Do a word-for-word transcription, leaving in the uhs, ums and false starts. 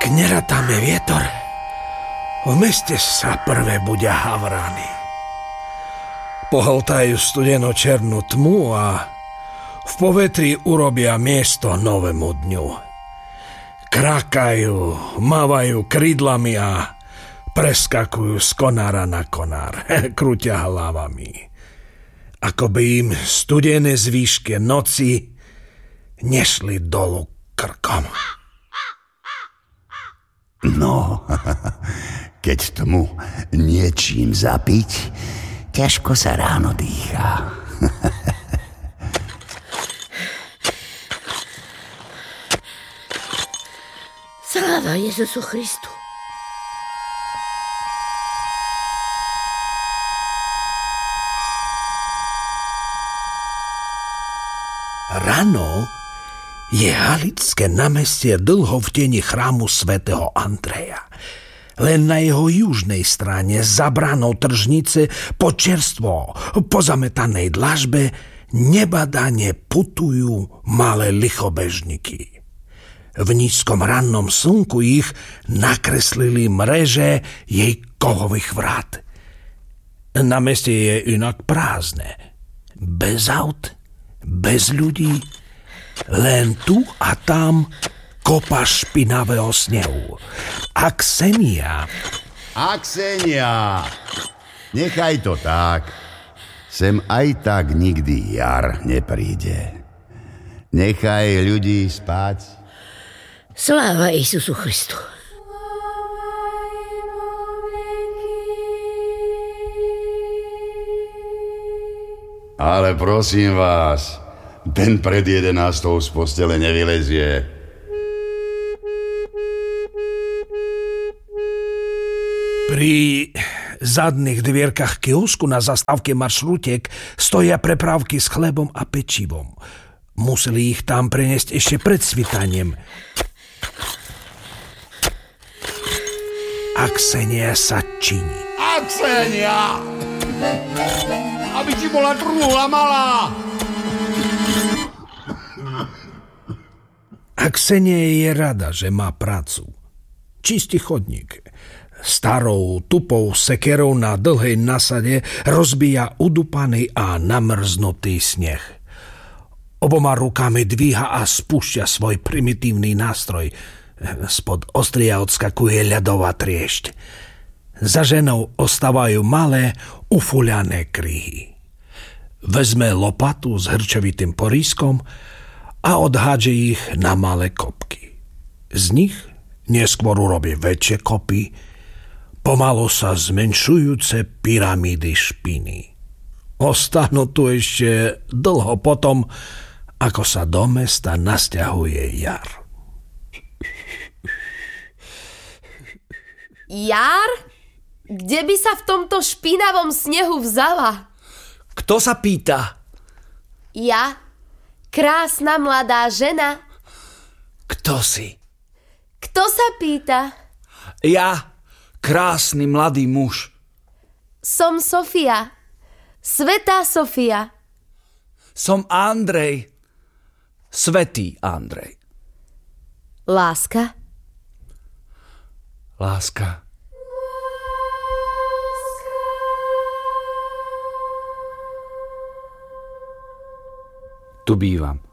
Ak neratáme vietor, v meste sa prvé budia havrány. Pohltajú studeno černú tmu a v povetri urobia miesto novému dňu. Krakajú, mávajú krídlami a preskakujú z konára na konár, krútia hlavami. Ako by im studené zvýške noci nešli dolu krkom. No, keď tmu niečím zapiť, ťažko sa ráno dýchá. Sláva Jezusu Christu. Rano je Halické námestie dlho v tieni chrámu svätého Andreja. Len na jeho južnej strane za bránou tržnice po čerstvo pozametanej dlažbe nebadane putujú malé lichobežníky. V nízkom rannom slnku ich nakreslili mreže jej kovových vrát. Námestie je inak prázdne. Bez aut, bez ľudí, len tu a tam kopa špinavého snehu. A Ksenia... A Ksenia, nechaj to tak. Sem aj tak nikdy jar nepríde. Nechaj ľudí spať. Sláva Jezusu Christu. Ale prosím vás, ten pred jedenástou z postele nevylezie. Pri zadných dvierkach kiosku na zastávke maršrutiek stoja prepravky s chlebom a pečivom. Museli ich tam preniesť ešte pred svitaniem. A Ksenia sa činí. A Ksenia! Aby ti bola trúhla malá! A Ksenia je rada, že má prácu. Čistý chodník. Starou, tupou sekerou na dlhej nasade rozbíja udupaný a namrznutý sneh. Oboma rukami dvíha a spúšťa svoj primitívny nástroj. Spod ostria odskakuje ľadová triešť. Za ženou ostávajú malé, ufuľané kryhy. Vezme lopatu s hrčovitým porískom a odhádže ich na malé kopky. Z nich neskôr urobí väčšie kopy, pomalu sa zmenšujúce pyramídy špiny. Ostanú tu ešte dlho potom, ako sa do mesta nasťahuje jar. Jar? Kde by sa v tomto špinavom snehu vzala? Kto sa pýta? Ja, krásna mladá žena. Kto si? Kto sa pýta? Ja, krásny mladý muž. Som Sofia. Svätá Sofia. Som Andrej. Svätý Andrej. Láska? Láska. Tu bývam.